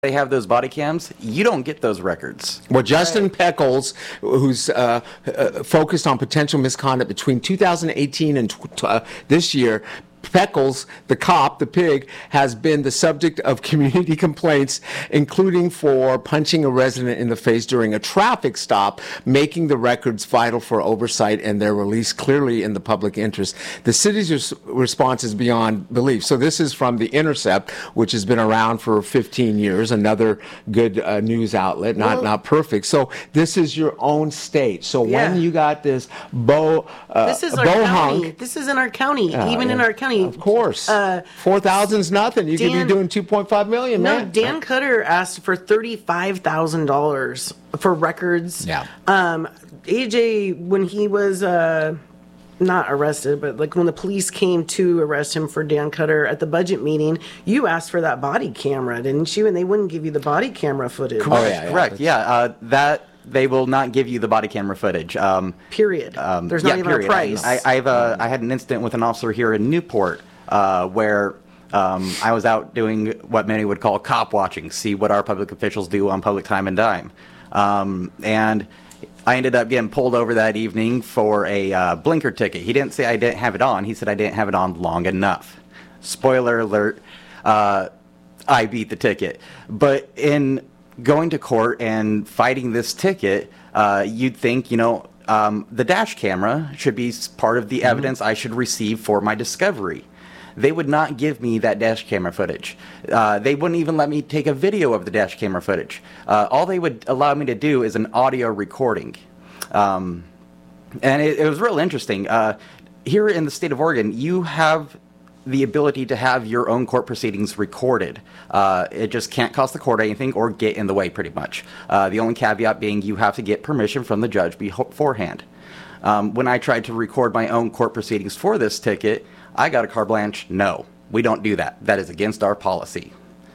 they have those body cams, you don't get those records. Well, Justin Peckles, who's focused on potential misconduct between 2018 and this year, Peckles, the cop, the pig, has been the subject of community complaints, including for punching a resident in the face during a traffic stop, making the records vital for oversight and their release clearly in the public interest. The city's response is beyond belief. So this is from The Intercept, which has been around for 15 years, another good news outlet, not perfect. So this is your own state. So when you got this this is our county. This is in our county, even in our county. Of course. 4,000's nothing. You could be doing 2.5 million, man. No, Dan Cutter asked for $35,000 for records. Yeah. AJ, when he was not arrested, but like when the police came to arrest him for Dan Cutter at the budget meeting, you asked for that body camera, didn't you? And they wouldn't give you the body camera footage. Correct. That they will not give you the body camera footage. Period. There's not even a price. I had an incident with an officer here in Newport where I was out doing what many would call cop watching, see what our public officials do on public time and dime. And I ended up getting pulled over that evening for a blinker ticket. He didn't say I didn't have it on. He said I didn't have it on long enough. Spoiler alert, I beat the ticket. But in going to court and fighting this ticket, you'd think, the dash camera should be part of the evidence I should receive for my discovery. They would not give me that dash camera footage. They wouldn't even let me take a video of the dash camera footage. All they would allow me to do is an audio recording. And it was real interesting. Here in the state of Oregon, you have the ability to have your own court proceedings recorded. It just can't cost the court anything or get in the way, pretty much. The only caveat being you have to get permission from the judge beforehand. When I tried to record my own court proceedings for this ticket, I got a carte blanche. No, we don't do that. That is against our policy.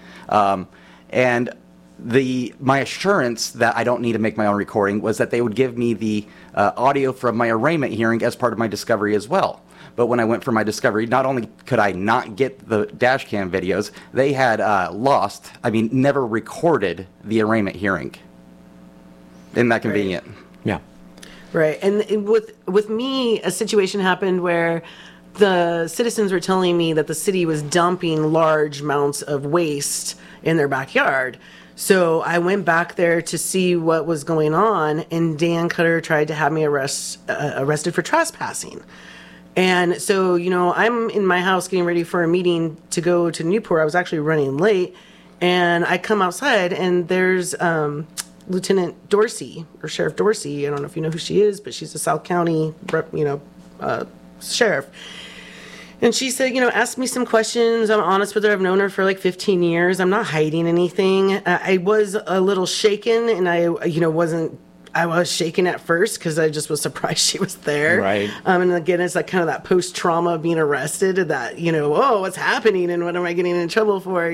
And my assurance that I don't need to make my own recording was that they would give me the audio from my arraignment hearing as part of my discovery as well. But when I went for my discovery, not only could I not get the dash cam videos, they had never recorded the arraignment hearing. Isn't that convenient? Right. Yeah. Right. And with me, a situation happened where the citizens were telling me that the city was dumping large amounts of waste in their backyard. So I went back there to see what was going on, and Dan Cutter tried to have me arrested for trespassing. And so, I'm in my house getting ready for a meeting to go to Newport. I was actually running late, and I come outside, and there's Lieutenant Dorsey, or Sheriff Dorsey. I don't know if you know who she is, but she's a South County, sheriff. And she said, ask me some questions. I'm honest with her. I've known her for like 15 years. I'm not hiding anything. I was a little shaken, and I was shaken at first because I just was surprised she was there. Right. And again, it's like kind of that post-trauma of being arrested, that, what's happening and what am I getting in trouble for,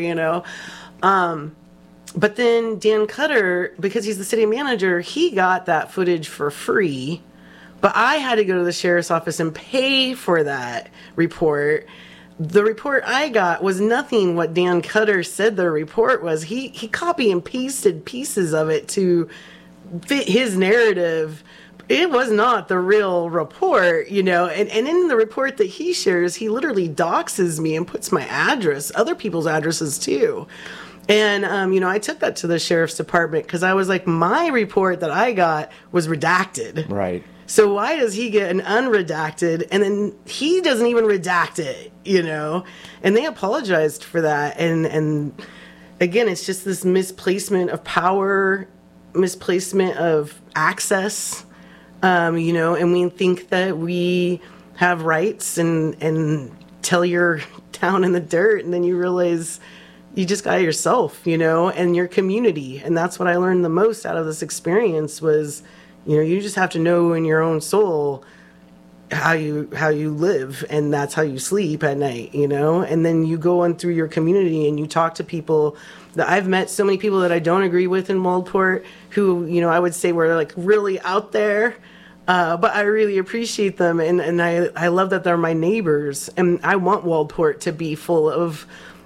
But then Dan Cutter, because he's the city manager, he got that footage for free. But I had to go to the sheriff's office and pay for that report. The report I got was nothing what Dan Cutter said the report was. He copy and pasted pieces of it to fit his narrative. It was not the real report, and in the report that he shares, he literally doxes me and puts my address, other people's addresses too. And, I took that to the sheriff's department because I was like, my report that I got was redacted. Right. So why does he get an unredacted, and then he doesn't even redact it, And they apologized for that. And again, it's just this misplacement of power, misplacement of access, and we think that we have rights and tell you're down in the dirt, and then you realize you just got yourself, and your community. And that's what I learned the most out of this experience was, you just have to know in your own soul how you live, and that's how you sleep at night, and then you go on through your community and you talk to people. That I've met so many people that I don't agree with in Waldport who, I would say were like really out there, but I really appreciate them, and I love that they're my neighbors, and I want Waldport to be full of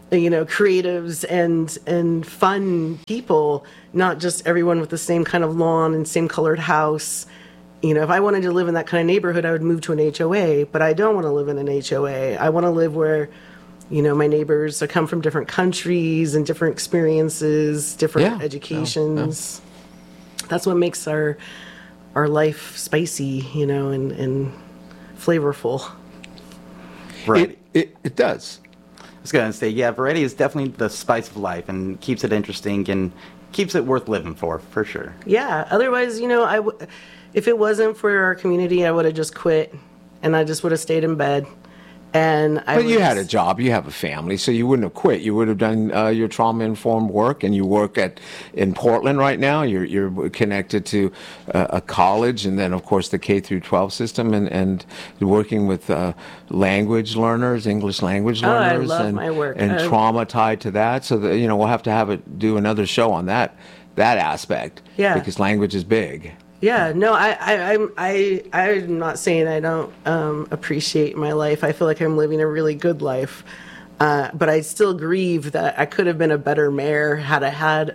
creatives and fun people, not just everyone with the same kind of lawn and same colored house. If I wanted to live in that kind of neighborhood, I would move to an HOA, but I don't want to live in an HOA. I want to live where, my neighbors come from different countries and different experiences, different educations. That's what makes our life spicy, and flavorful. Right. It does. I was going to say, variety is definitely the spice of life and keeps it interesting and keeps it worth living for sure. Yeah. Otherwise, if it wasn't for our community, I would have just quit and I just would have stayed in bed. But you had a job, you have a family, so you wouldn't have quit. You would have done your trauma-informed work, and you work in Portland right now. You're connected to a college, and then, of course, the K through 12 system, and working with language learners, English language learners. I love my work. And trauma tied to that. So, we'll have to do another show on that aspect. Yeah. Because language is big. Yeah, no, I'm not saying I don't appreciate my life. I feel like I'm living a really good life, but I still grieve that I could have been a better mayor had I had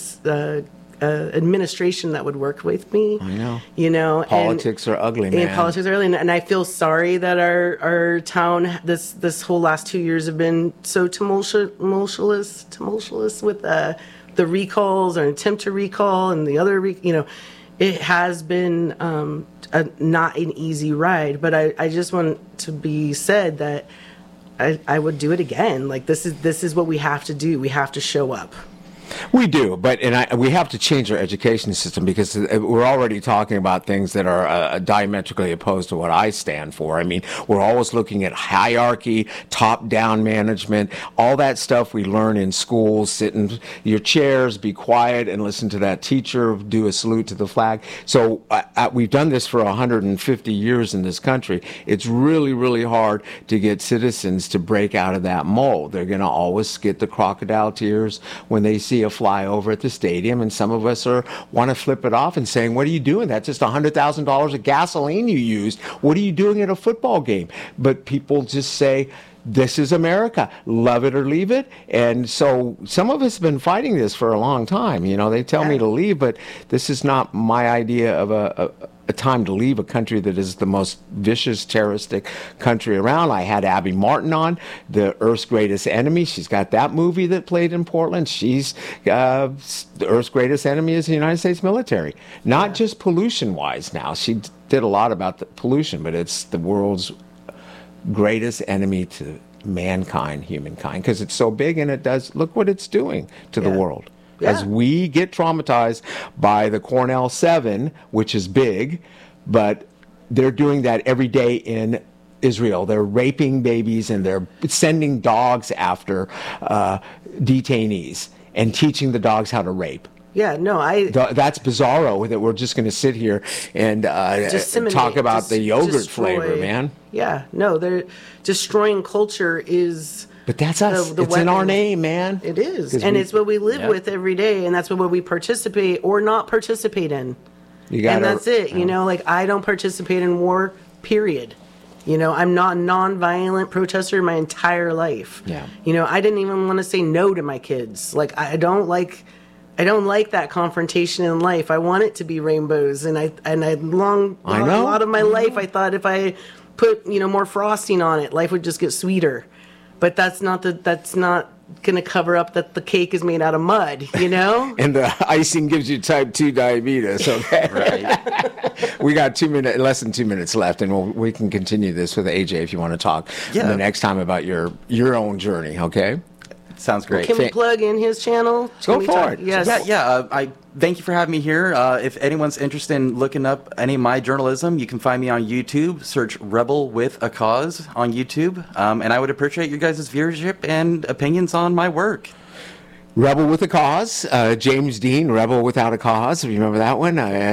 a administration that would work with me. I know. Politics are ugly, man. Politics are ugly, and I feel sorry that our town this whole last 2 years have been so tumultuous with the recalls or attempt to recall and the other It has been not an easy ride, but I just want to be said that I would do it again. Like this is what we have to do. We have to show up. We do, but we have to change our education system because we're already talking about things that are diametrically opposed to what I stand for. I mean, we're always looking at hierarchy, top-down management, all that stuff we learn in schools. Sit in your chairs, be quiet, and listen to that teacher do a salute to the flag. So we've done this for 150 years in this country. It's really, really hard to get citizens to break out of that mold. They're going to always get the crocodile tears when they see a flyover at the stadium, and some of us want to flip it off and saying, what are you doing? That's just $100,000 of gasoline you used. What are you doing at a football game? But people just say, this is America. Love it or leave it. And so some of us have been fighting this for a long time. They tell me to leave, but this is not my idea of a time to leave a country that is the most vicious, terroristic country around. I had Abby Martin on, The Earth's Greatest Enemy. She's got that movie that played in Portland. She's the Earth's greatest enemy is the United States military. Not just pollution-wise now. She did a lot about the pollution, but it's the world's greatest enemy to mankind, humankind, because it's so big and it does, look what it's doing to the world. Yeah. As we get traumatized by the Cornell 7, which is big, but they're doing that every day in Israel. They're raping babies and they're sending dogs after detainees and teaching the dogs how to rape. Yeah, no, that's bizarro that we're just going to sit here and talk about the yogurt flavor, man. Yeah, no, they're destroying culture is... But that's us. It's weapon. In our name, man. It is. And it's what we live with every day, and that's what we participate or not participate in. And that's it. I don't participate in war, period. I'm not a nonviolent protester my entire life. Yeah. I didn't even want to say no to my kids. I don't like that confrontation in life. I want it to be rainbows, and a lot of my life I thought if I put more frosting on it, life would just get sweeter. But that's not going to cover up that the cake is made out of mud, And the icing gives you type 2 diabetes, okay? Right. We got less than 2 minutes left, and we can continue this with AJ if you want to talk the next time about your own journey, okay? Sounds great. Can we plug in his channel? Go for it. Yes. I thank you for having me here. If anyone's interested in looking up any of my journalism, you can find me on YouTube. Search Rebel with a Cause on YouTube. And I would appreciate your guys' viewership and opinions on my work. Rebel with a Cause, James Dean, Rebel Without a Cause. Remember that one?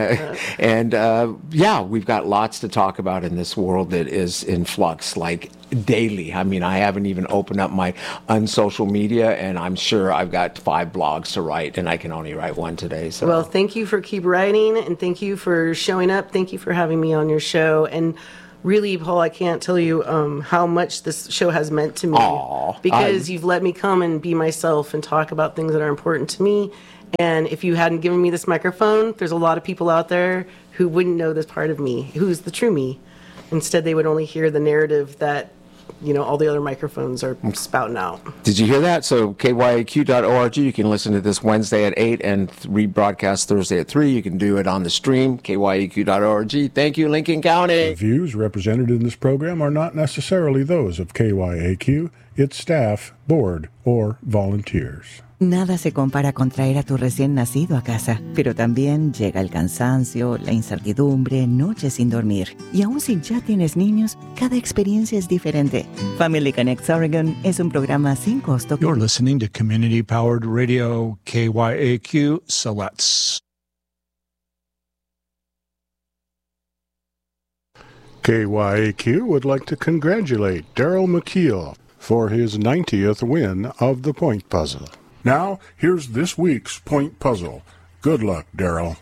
We've got lots to talk about in this world that is in flux, like daily. I mean, I haven't even opened up my unsocial media, and I'm sure I've got 5 blogs to write, and I can only write one today. So. Well, thank you for keep writing, and thank you for showing up. Thank you for having me on your show. And really, Paul, I can't tell you how much this show has meant to me. Aw, because you've let me come and be myself and talk about things that are important to me. And if you hadn't given me this microphone, there's a lot of people out there who wouldn't know this part of me, who's the true me. Instead, they would only hear the narrative that, all the other microphones are spouting out. Did you hear that? So kyaq.org, you can listen to this Wednesday at 8 and rebroadcast Thursday at 3. You can do it on the stream, kyaq.org. Thank you, Lincoln County. The views represented in this program are not necessarily those of KYAQ, its staff, board, or volunteers. Nada se compara con traer a tu recién nacido a casa, pero también llega el cansancio, la incertidumbre, noches sin dormir. Y aun si ya tienes niños, cada experiencia es diferente. Family Connects Oregon es un programa sin costo. You're listening to community-powered radio KYAQ Siletz. KYAQ would like to congratulate Daryl McKeel for his 90th win of the point puzzle. Now, here's this week's point puzzle. Good luck, Daryl.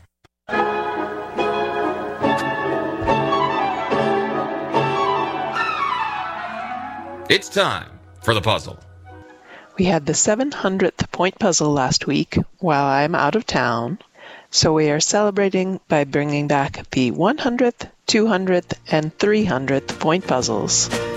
It's time for the puzzle. We had the 700th point puzzle last week while I'm out of town, so we are celebrating by bringing back the 100th, 200th, and 300th point puzzles.